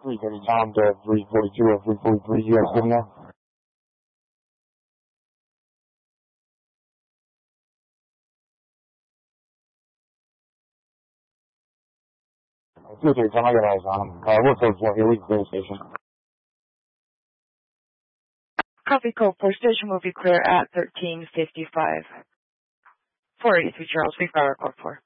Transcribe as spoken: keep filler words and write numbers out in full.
three thirty down to three forty-two or three forty-three. You guys sitting there? three thirty, Tom, I got eyes on him. Uh, we're code four here. We can clear the station. Copy code four. Station will be clear at thirteen fifty-five. four eighty-three Charles, we fire code four.